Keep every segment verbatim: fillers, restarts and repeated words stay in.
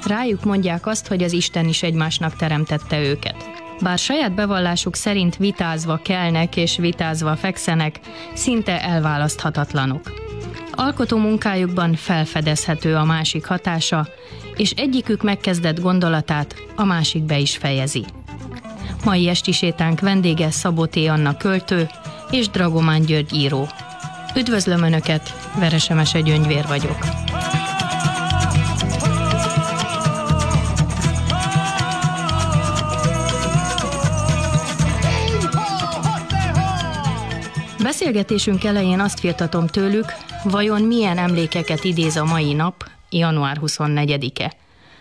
rájuk mondják azt, hogy az Isten is egymásnak teremtette őket. Bár saját bevallásuk szerint vitázva kelnek és vitázva fekszenek, szinte elválaszthatatlanok. Alkotó munkájukban felfedezhető a másik hatása, és egyikük megkezdett gondolatát a másik be is fejezi. Mai esti sétánk vendége Szabó T. Anna költő és Dragomán György író. Üdvözlöm Önöket, Veres Emese Gyöngyvér vagyok. Beszélgetésünk elején azt firtatom tőlük, vajon milyen emlékeket idéz a mai nap, január huszonnegyedike.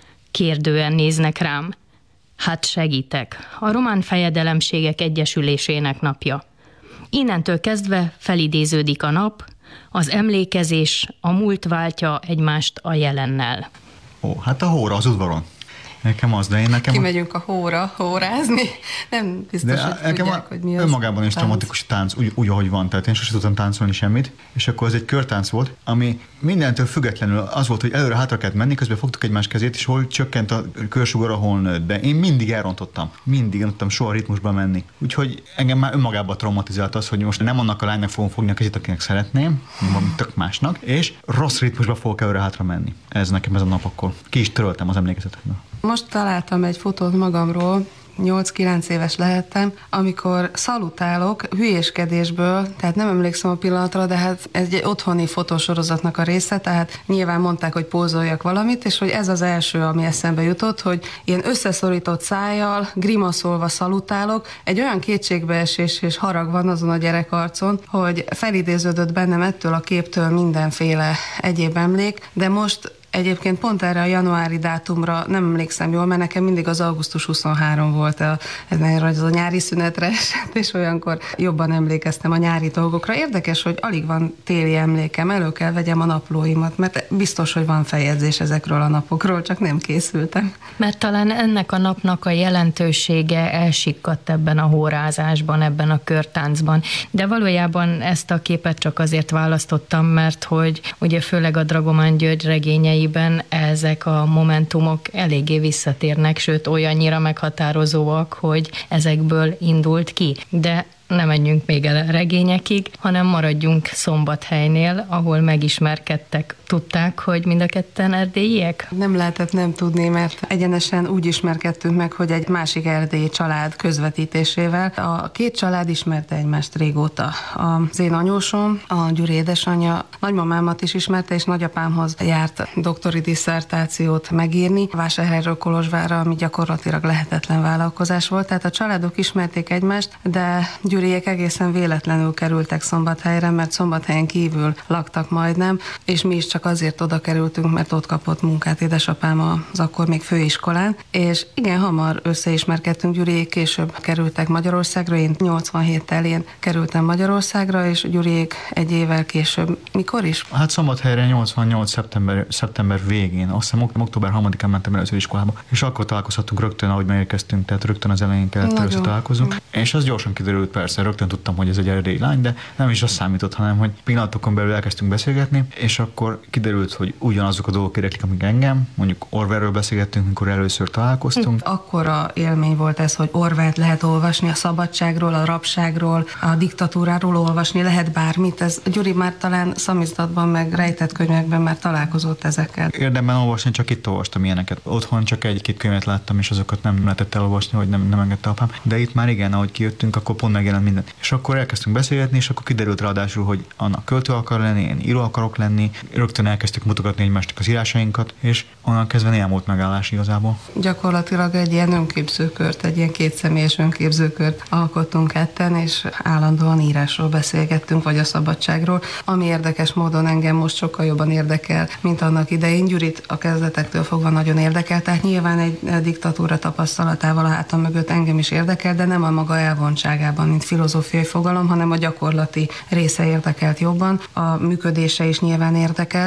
Kérdően néznek rám. Hát segítek, a Román Fejedelemségek Egyesülésének napja. Innentől kezdve felidéződik a nap, az emlékezés, a múlt váltja egymást a jelennel. Ó, hát a hóra az udvaron. Nekem az, de én nekem... Kimegyünk a hóra hórázni, nem biztos, de hogy tudják, hogy mi az. Önmagában is tánc. traumatikus tánc, úgy, úgy, ahogy van, tehát én sosem tudtam táncolni semmit, és akkor ez egy körtánc volt, ami mindentől függetlenül az volt, hogy előre-hátra kellett menni, közben fogtuk egymás kezét, és hol csökkent a körsugar, hol nőtt, de én mindig elrontottam, mindig nem tudtam soha ritmusba menni. Úgyhogy engem már önmagában traumatizált az, hogy most nem annak a lánynak fogom fogni a kezét, akinek szeretném, valami tök másnak, és rossz ritmusba fogok előre-hátra menni. Ez nekem ez a nap akkor. Ki is töröltem az emlékezetekből. Most találtam egy fotót magamról, nyolc-kilenc éves lehettem, amikor szalutálok hülyéskedésből, tehát nem emlékszem a pillanatra, de hát ez egy otthoni fotósorozatnak a része, tehát nyilván mondták, hogy pózoljak valamit, és hogy ez az első, ami eszembe jutott, hogy ilyen összeszorított szájjal, grimaszolva szalutálok, egy olyan kétségbeesés és harag van azon a gyerekarcon, hogy felidéződött bennem ettől a képtől mindenféle egyéb emlék, de most egyébként pont erre a januári dátumra nem emlékszem jól, mert nekem mindig az augusztus huszonharmadika volt a, ez a nyári szünetre esett, és olyankor jobban emlékeztem a nyári dolgokra. Érdekes, hogy alig van téli emlékem, elő kell vegyem a naplóimat, mert biztos, hogy van feljegyzés ezekről a napokról, csak nem készültem. Mert talán ennek a napnak a jelentősége elsikkadt ebben a hórázásban, ebben a körtáncban. De valójában ezt a képet csak azért választottam, mert hogy ugye főleg a Dragomán György regényei ezek a momentumok eléggé visszatérnek, sőt olyannyira meghatározóak, hogy ezekből indult ki. De nem menjünk még el a regényekig, hanem maradjunk Szombathelynél, ahol megismerkedtek. Tudták, hogy mind a ketten erdélyiek? Nem lehetett nem tudni, mert egyenesen úgy ismerkedtünk meg, hogy egy másik erdélyi család közvetítésével. A két család ismerte egymást régóta. Az én anyósom, a Gyuri édesanyja, nagymamámat is ismerte, és nagyapámhoz járt doktori disszertációt megírni. Vásárhelyről Kolozsvárra, ami gyakorlatilag lehetetlen vállalkozás volt. Tehát a családok ismerték egymást, de Gyuriék egészen véletlenül kerültek Szombathelyre, mert Szombathelyen kívül laktak majdnem, és mi is csak azért oda kerültünk, mert ott kapott munkát édesapám az akkor még főiskolán, és igen hamar összeismerkedtünk, Gyuriék később kerültek Magyarországra, én nyolcvanhét telén kerültem Magyarországra, és Gyuriék egy évvel később. Mikor is? Hát Szombathelyre nyolcvannyolc szeptember, szeptember végén, azt hiszem október harmadikán mentem először iskolába, és akkor találkozhattunk rögtön, ahogy megérkeztünk, tehát rögtön az elején kellett először találkozunk, és az gyorsan kiderült, persze, rögtön tudtam, hogy ez egy erdélyi lány, de nem is az számított, hanem hogy pillanatokon belül elkezdtünk beszélgetni, és akkor kiderült, hogy ugyanazok a dolgok érdeklik, amik engem, mondjuk Orwellről beszélgettünk, amikor először találkoztunk. Akkora élmény volt ez, hogy Orwellt lehet olvasni, a szabadságról, a rabságról, a diktatúráról olvasni, lehet bármit. Ez Gyuri már talán szamizdatban, meg rejtett könyvekben már találkozott ezekkel. Érdemben olvasni, csak itt olvastam ilyeneket. Otthon csak egy-két könyvet láttam, és azokat nem lehetett elolvasni, hogy nem, nem engedte apám. De itt már igen, ahogy kijöttünk, akkor pont megjelent minden. És akkor elkezdtünk beszélgetni, és akkor kiderült ráadásul, hogy annak költő akar lenni, én író akarok lenni. Rögtön elkezdtük mutogatni egymásnak az írásainkat, és onnan kezdve nem volt megállás igazából. Gyakorlatilag egy ilyen önképzőkört, egy ilyen kétszemélyes önképzőkört alkottunk ketten, és állandóan írásról beszélgettünk, vagy a szabadságról, ami érdekes módon engem most sokkal jobban érdekel, mint annak idején. Gyurit a kezdetektől fogva nagyon érdekel, tehát nyilván egy diktatúra tapasztalatával a hátam mögött engem is érdekel, de nem a maga elvontságában, mint filozófiai fogalom, hanem a gyakorlati része érdekelt jobban. A működése is nyilván érdekel,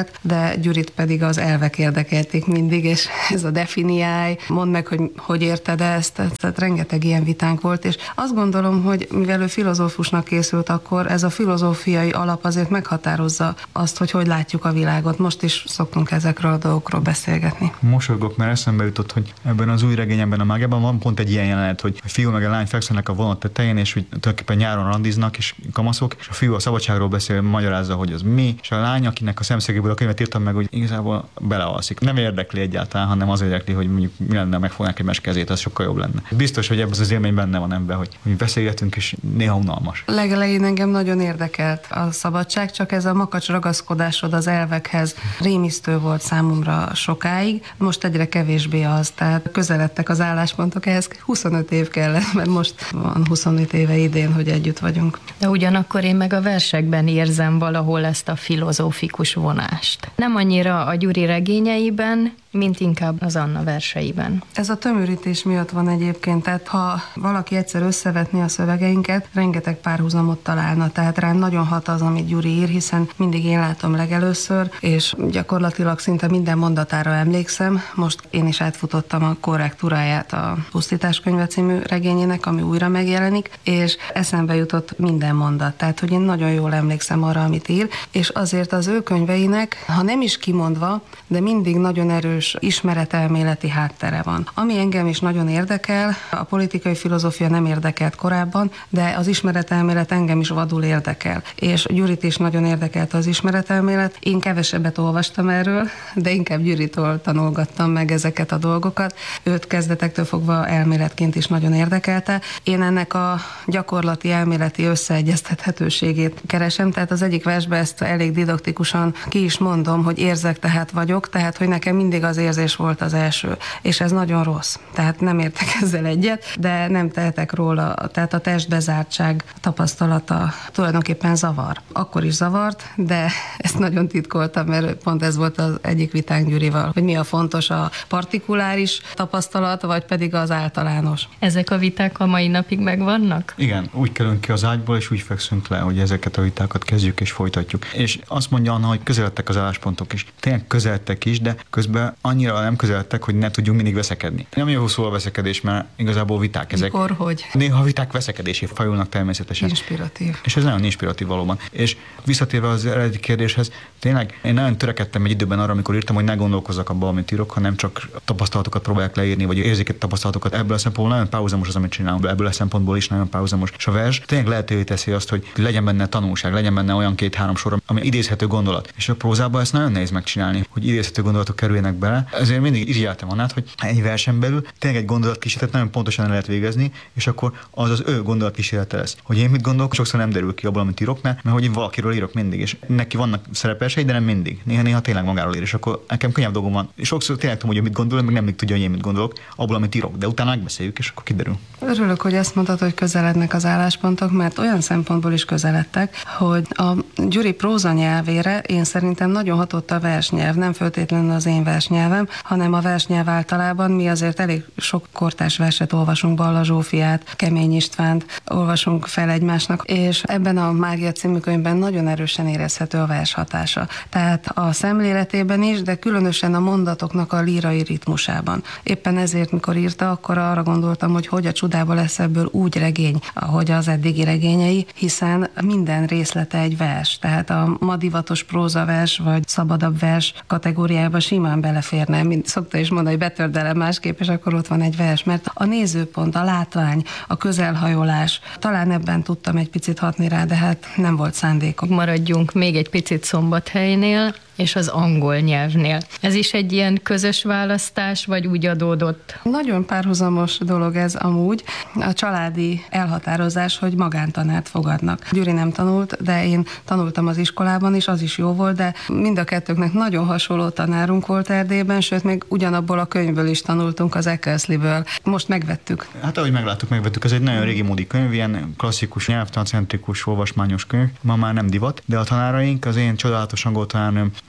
érdekelt, de Gyurit pedig az elvek érdekelték mindig, és ez a definiálj, mondd meg, hogy hogy érted ezt, tehát rengeteg ilyen vitánk volt, és azt gondolom, hogy mivel ő filozófusnak készült, akkor ez a filozófiai alap azért meghatározza azt, hogy hogy látjuk a világot. Most is szoktunk ezekről a dolgokról beszélgetni. Mosolygok, mert eszembe jutott, hogy ebben az új regényemben, a Mágiában van pont egy ilyen jelenet, hogy a fiú meg a lány fekszenek a vonat tetején, és hogy tulajdonképpen nyáron randiznak, és kamaszok, és a fiú a szabadságról beszél, magyarázza, hogy az mi, és a lány, akinek a szemszögéből a könyvet írtam meg, hogy igazából belealszik. Nem érdekli egyáltalán, hanem az érdekli, hogy mondjuk mi lenne, megfognák egymás kezét, az sokkal jobb lenne. Biztos, hogy ebben az élmény benne van ebben, hogy, hogy beszélgetünk, és néha unalmas. Legelején engem nagyon érdekelt a szabadság, csak ez a makacs ragaszkodásod az elvekhez rémisztő volt számomra sokáig, most egyre kevésbé az, tehát közeledtek az álláspontok ehhez, huszonöt év kellett, mert most van huszonöt éve idén, hogy együtt vagyunk. De ugyanakkor én meg a versekben érzem valahol ezt a filozófikus vonást. Nem annyira a Gyuri regényeiben, mint inkább az Anna verseiben. Ez a tömörítés miatt van egyébként, tehát ha valaki egyszer összevetni a szövegeinket, rengeteg párhuzamot találna, tehát rám nagyon hat az, amit Gyuri ír, hiszen mindig én látom legelőször, és gyakorlatilag szinte minden mondatára emlékszem. Most én is átfutottam a korrektúráját a Pusztítás könyve című regényének, ami újra megjelenik, és eszembe jutott minden mondat, tehát hogy én nagyon jól emlékszem arra, amit ír, és azért az ő könyveinek, ha nem is kimondva, de mindig nagyon erős ismeretelméleti háttere van. Ami engem is nagyon érdekel, a politikai filozófia nem érdekelt korábban, de az ismeretelmélet engem is vadul érdekel. És Gyurit is nagyon érdekelte az ismeretelmélet. Én kevesebbet olvastam erről, de inkább Gyuritól tanulgattam meg ezeket a dolgokat. Őt kezdetektől fogva elméletként is nagyon érdekelte. Én ennek a gyakorlati elméleti összeegyeztethetőségét keresem, tehát az egyik versben ezt elég didaktikusan ki is mondom, hogy érzek, tehát vagyok, tehát hogy nekem mindig az érzés volt az első, és ez nagyon rossz. Tehát nem értek ezzel egyet, de nem tehetek róla, tehát a testbezártság tapasztalata tulajdonképpen zavar. Akkor is zavart, de ezt nagyon titkoltam, mert pont ez volt az egyik vitánk Gyurival, hogy mi a fontos, a partikuláris tapasztalat, vagy pedig az általános. Ezek a viták a mai napig megvannak? Igen, úgy kelünk ki az ágyból, és úgy fekszünk le, hogy ezeket a vitákat kezdjük és folytatjuk. És azt mondja Anna, hogy közeledtek az álláspontok is. Tényleg közeledtek is, de közben annyira nem közeledtek, hogy ne tudjunk mindig veszekedni. Nem jó szó a veszekedés, mert igazából viták ezek. Mikor, hogy? Néha viták veszekedésé fajulnak természetesen. Inspiratív. És ez nagyon inspiratív valóban. És visszatérve az eredeti kérdéshez, tényleg én nagyon törekedtem egy időben arra, amikor írtam, hogy ne gondolkozzak abban, amit írok, hanem csak tapasztalatokat próbálják leírni, vagy érzéket tapasztalatokat. Ebből a szempontból nagyon párhuzamos az, amit csinálunk. Ebből a szempontból is nagyon párhuzamos. És a vers tényleg lehetővé teszi azt, hogy legyen benne tanulság, legyen benne olyan két-három sor, ami idézhető gondolat. És a prózában ezt nagyon nehéz megcsinálni, hogy idézhető gondolatok kerüljenek bele. Ezért mindig irigyeltem Annát, hogy egy versen belül tényleg egy gondolatkísérletet nagyon pontosan el lehet végezni, és akkor az az ő gondolatkísérlete lesz. Hogy én mit gondolok, sokszor nem derül ki abból, amit írok, mert, mert hogy én valakiről írok mindig, és neki vannak szerepelsei, de nem mindig. Néha-néha tényleg magáról ír, és akkor nekem könnyebb dolgom van. És sokszor tényleg tudom, hogy mit gondolok, meg nem még tudja, hogy én mit gondolok, abból, amit írok, de utána megbeszéljük, és akkor kiderül. Örülök, hogy ezt mondtad, hogy közelednek az álláspontok, mert olyan szempontból is közeledtek, hogy a Gyuri próza nyelvére én szerintem nagyon hatott a versnyelv, nem feltétlenül az én versnyelvem, hanem a versnyelv általában. Mi azért elég sok kortárs verset olvasunk, Balla Zsófiát, Kemény Istvánt olvasunk fel egymásnak, és ebben a Mágia című könyvben nagyon erősen érezhető a vers hatása. Tehát a szemléletében is, de különösen a mondatoknak a lírai ritmusában. Éppen ezért, mikor írta, akkor arra gondoltam, hogy hogy a csodába lesz ebből úgy regény, ahogy az eddigi regényei, hiszen minden részlete egy vers. Tehát a ma divatos prózavers vagy szabadabb vers kategóriába simán beleférne. Mint szokta is mondani, hogy betörd el másképp, és akkor ott van egy vers, mert a nézőpont, a látvány, a közelhajolás, talán ebben tudtam egy picit hatni rá, de hát nem volt szándékom. Maradjunk még egy picit Szombathelynél, és az angol nyelvnél. Ez is egy ilyen közös választás, vagy úgy adódott? Nagyon párhuzamos dolog ez amúgy. A családi elhatározás, hogy magántanárt fogadnak. Gyuri nem tanult, de én tanultam az iskolában is, az is jó volt, de mind a kettőknek nagyon hasonló tanárunk volt Erdélyben, sőt, még ugyanabból a könyvből is tanultunk, az Eckersley-ből. Most megvettük. Hát ahogy megláttuk, megvettük, ez egy nagyon régi módi könyv, ilyen klasszikus, nyelvtancentrikus, olvasmányos könyv. Ma már nem divat, de a tanáraink, az én csodálatos angol tanárnőm,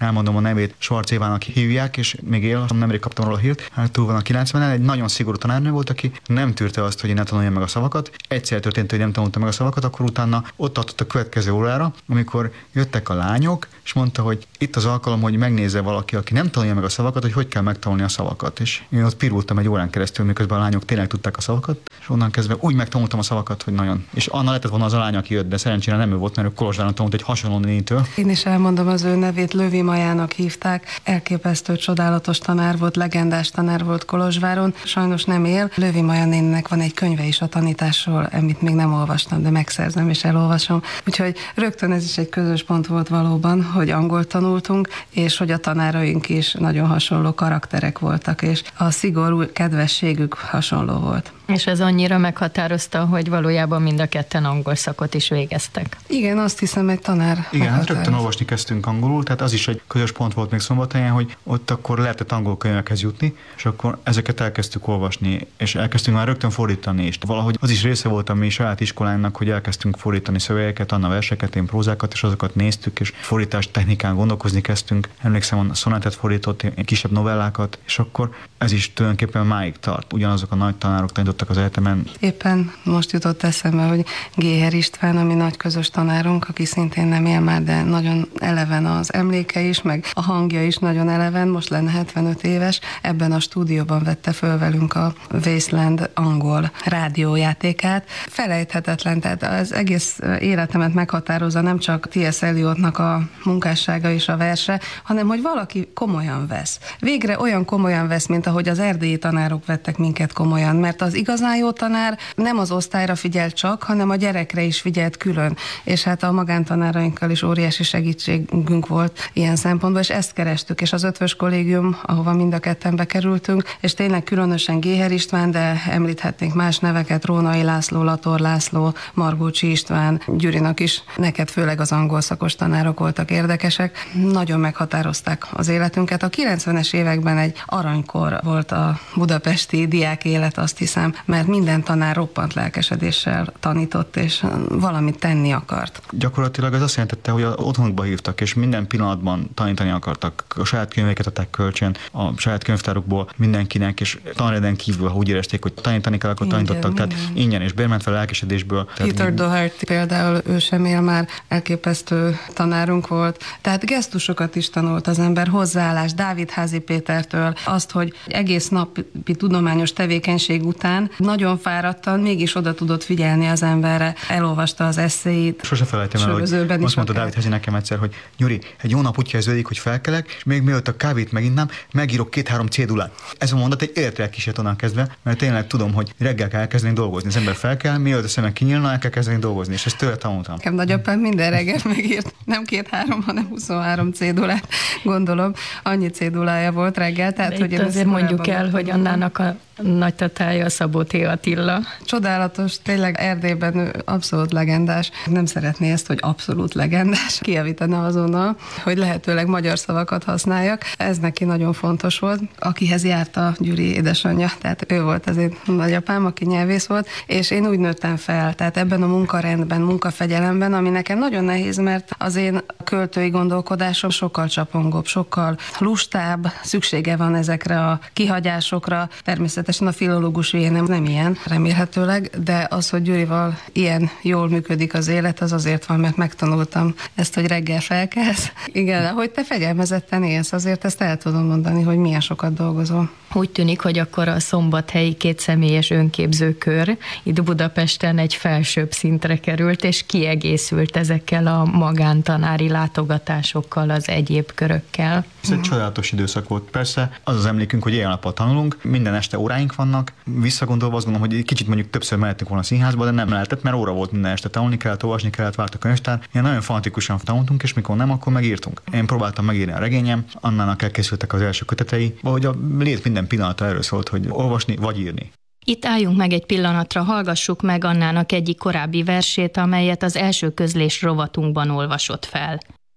elmondom a nevét, Schwarz Évának hívják, és még él, nemrég kaptam róla a hírt, hát túl van a kilencvenen, egy nagyon szigorú tanárnő volt, aki nem tűrte azt, hogy én ne tanuljam meg a szavakat. Egyszer történt, hogy nem tanultam meg a szavakat, akkor utána ott adott a következő órára, amikor jöttek a lányok, és mondta, hogy itt az alkalom, hogy megnézze valaki, aki nem tanulja meg a szavakat, hogy hogy kell megtanulni a szavakat. És én ott pirultam egy órán keresztül, miközben a lányok tényleg tudták a szavakat, és onnan kezdve úgy megtanultam a szavakat, hogy nagyon. És Anna lehetett volna az a lány, aki jött, de szerencsére nem ő volt, mert ő Kolozsváron tanult egy hasonló nénitől. Én is elmondom az ő nevét, Lövi Majának hívták. Elképesztő, csodálatos tanár volt, legendás tanár volt Kolozsváron. Sajnos nem él. Lövi Maja néninek van egy könyve is a tanításról, amit még nem olvastam, de megszerzem és elolvasom. Úgyhogy rögtön ez is egy közös pont volt valóban, hogy angolt tanultunk, és hogy a tanáraink is nagyon hasonló karakterek voltak, és a szigorú kedvességük hasonló volt. És ez annyira meghatározta, hogy valójában mind a ketten angol szakot is végeztek. Igen, azt hiszem, egy tanár. Igen, hát rögtön olvasni kezdtünk angolul, tehát az is egy közös pont volt még Szombathelyen, hogy ott akkor lehetett angol könyvekhez jutni, és akkor ezeket elkezdtük olvasni, és elkezdtünk már rögtön fordítani is. Valahogy az is része volt a mi saját iskolánknak, hogy elkezdtünk fordítani szövegeket, Anna verseket, én prózákat, és azokat néztük, és fordítás technikán gondolkozni kezdtünk. Emlékszem, a szonátet fordított, kisebb novellákat, és akkor ez is tulajdonképpen máig tart. Ugyanazok a nagy tanárok tanítottak az egyetemen. Éppen most jutott eszembe, hogy Géher István, ami nagy közös tanárunk, aki szintén nem él már, de nagyon eleven az emléke is, meg a hangja is nagyon eleven, most lenne hetvenöt éves, ebben a stúdióban vette föl velünk a Wasteland angol rádiójátékát. Felejthetetlen, tehát az egész életemet meghatározza nem csak té es Eliotnak a munkássága és a verse, hanem hogy valaki komolyan vesz. Végre olyan komolyan vesz, mint ahogy az erdélyi tanárok vettek minket komolyan, mert az igazán jó tanár nem az osztályra figyelt csak, hanem a gyerekre is figyelt külön. És hát a magántanárainkkal is óriási segítségünk volt ilyen szempontból, és ezt kerestük, és az ötvös kollégium, ahova mind a ketten bekerültünk, és tényleg különösen Géher István, de említhetnénk más neveket, Rónai László, Lator László, Margócsi István, Gyurinak is, neked főleg az angol szakos tanárok voltak érdekesek, nagyon meghatározták az életünket. A kilencvenes években egy aranykor volt a budapesti diák élet, azt hiszem, mert minden tanár roppant lelkesedéssel tanított, és valamit tenni akart. Gyakorlatilag ez azt jelentette, hogy a otthonukba hívtak, és minden pillanatban tanítani akartak. A saját könyveket adták kölcsön, a saját könyvtárukból mindenkinek, és tanreden kívül, ha úgy érezték, hogy tanítani kell, akkor ingyen, tanítottak. Minden. Tehát ingyen, és bérment fel lelkesedésből. Peter Doherty például, ő sem él már, elképesztő tanárunk volt. Tehát gesztusokat is tanult az ember, hozzáállás Dávid Házi Pétertől, azt, hogy egész napi tudományos tevékenység után nagyon fáradtan, mégis oda tudott figyelni az emberre, elolvasta az eszéit. Sose felejtem el, hogy azt mondta Dávid Házi nekem egyszer, hogy Gyuri, egy jó nap úgy kezdődik, hogy felkelek, és még mielőtt a kávét meginnám, megírok két-három cédulát. Ez a mondat egy értelek kísért onnan kezdve, mert tényleg tudom, hogy reggel kell elkezdeni dolgozni. Az ember felkel, mielőtt a szemek kinyílna, el kell kezdeni dolgozni, és ezt tőle tanultam. Nekem nagyapám minden reggel megírt, nem két-három, hanem huszonhárom cédulát, gondolom. Annyi cédulája volt reggel, tehát de hogy itt én azért mondjuk el, hogy Annának a nagytatája Szabó T. Attila. Csodálatos, tényleg Erdélyben ő abszolút legendás. Nem szeretné ezt, hogy abszolút legendás. Kijavítana azonnal, hogy lehetőleg magyar szavakat használjak. Ez neki nagyon fontos volt. Akihez járt a Gyuri édesanyja, tehát ő volt az én nagyapám, aki nyelvész volt, és én úgy nőttem fel, tehát ebben a munkarendben, munkafegyelemben, ami nekem nagyon nehéz, mert az én költői gondolkodásom sokkal csapongóbb, sokkal lustább, szüksége van ezekre a kihagyásokra. Természetesen a filológus ilyen nem, nem ilyen, remélhetőleg, de az, hogy Gyurival ilyen jól működik az élet, az azért van, mert megtanultam ezt, hogy reggel felkelsz. Igen, hogy te fegyelmezetten élsz, azért ezt el tudom mondani, hogy milyen sokat dolgozol. Úgy tűnik, hogy akkor a szombathelyi kétszemélyes önképzőkör itt Budapesten egy felsőbb szintre került, és kiegészült ezekkel a magántanári látogatásokkal, az egyéb körökkel. Ez egy csodálatos időszak volt. Persze az az emlékünk, hogy éjjel-nappal tanulunk, minden este óráink vannak. Visszagondolva azt gondolom, hogy kicsit mondjuk többször mehettünk volna a színházba, de nem lehetett, mert óra volt minden este, tanulni kellett, olvasni kellett, várt a könyvtár. Ilyen nagyon fanatikusan tanultunk, és mikor nem, akkor megírtunk. Én próbáltam megírni a regényem, Annának elkészültek az első kötetei, vagy a lét minden pillanata erről szólt, hogy olvasni vagy írni. Itt álljunk meg egy pillanatra, hallgassuk meg Annának egyik korábbi versét, amelyet az első közlés rovatunkban olvasott fel.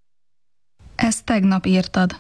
Ezt tegnap írtad.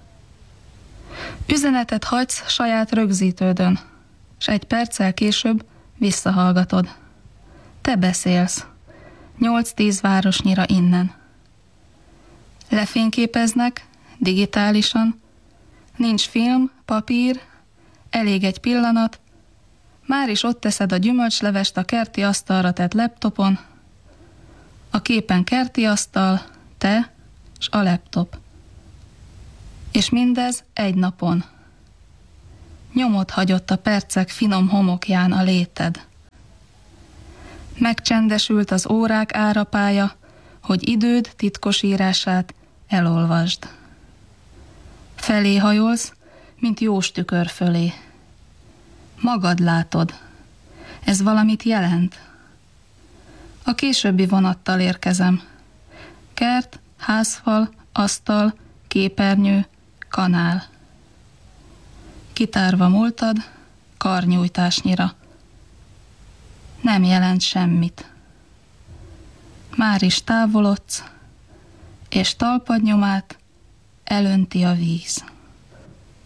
Üzenetet hagysz saját rögzítődön, s egy perccel később visszahallgatod. Te beszélsz, nyolc-tíz városnyira innen. Lefényképeznek, digitálisan, nincs film, papír, elég egy pillanat, már is ott teszed a gyümölcslevest a kerti asztalra tett laptopon, a képen kerti asztal, te s a laptop. És mindez egy napon. Nyomot hagyott a percek finom homokján a léted. Megcsendesült az órák árapája, hogy időd titkos írását elolvasd. Felé hajolsz, mint jós tükör fölé. Magad látod. Ez valamit jelent. A későbbi vonattal érkezem. Kert, házfal, asztal, képernyő, kanál. Kitárva múltad, karnyújtásnyira. Nem jelent semmit. Már is távolodsz, és talpad nyomát elönti a víz.